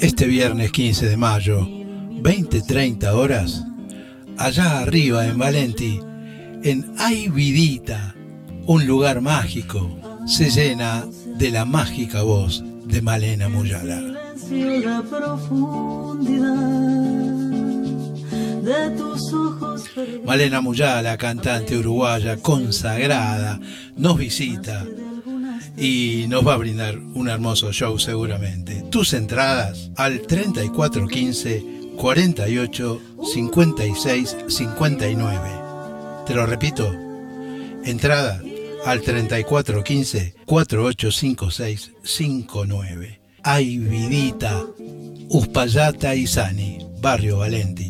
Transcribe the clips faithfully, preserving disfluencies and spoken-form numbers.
Este viernes quince de mayo, veinte treinta horas, allá arriba en Valenti, en Ay Vidita, un lugar mágico, se llena de la mágica voz de Malena Muyala. Malena Muyala, cantante uruguaya consagrada, nos visita y nos va a brindar un hermoso show seguramente. Tus entradas al treinta y cuatro quince, cuarenta y ocho, cincuenta y seis, cincuenta y nueve. Te lo repito, entrada al treinta y cuatro quince, cuarenta y ocho cincuenta y seis, cincuenta y nueve. Ay Vidita, Uspallata y Sani, Barrio Valenti.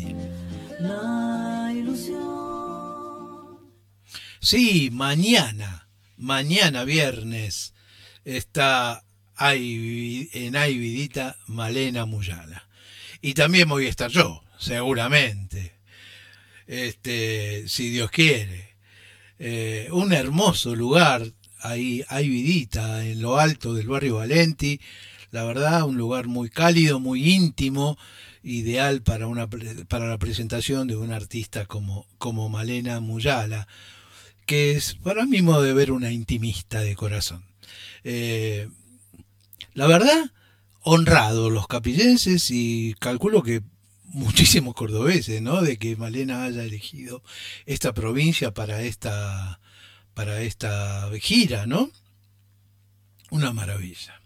Sí, mañana, mañana viernes, está Ay, en Ay Vidita Malena Muyala. Y también voy a estar yo, seguramente, este, si Dios quiere. Eh, un hermoso lugar, ahí Ay Vidita, en lo alto del barrio Valenti. La verdad, un lugar muy cálido, muy íntimo, ideal para, una, para la presentación de un artista como, como Malena Muyala, que es, para mi modo de ver, una intimista de corazón. Eh, la verdad, honrado los capillenses y calculo que muchísimos cordobeses, ¿no? De que Malena haya elegido esta provincia para esta, para esta gira, ¿no? Una maravilla.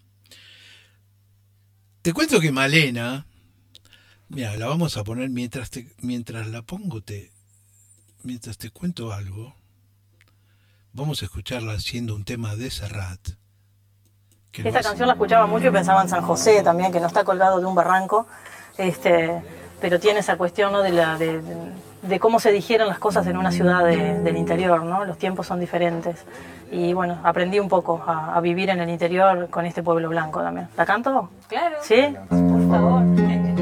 Te cuento que Malena, mira, la vamos a poner mientras te, mientras la pongo, te, mientras te cuento algo. Vamos a escucharla haciendo un tema de Serrat. Esta canción la escuchaba mucho y pensaba en San José también, que no está colgado de un barranco, este, pero tiene esa cuestión, ¿no? de, la, de, de cómo se digieren las cosas en una ciudad de, del interior, ¿no? Los tiempos son diferentes. Y bueno, aprendí un poco a, a vivir en el interior con este pueblo blanco también. ¿La canto? Claro. ¿Sí? Por favor.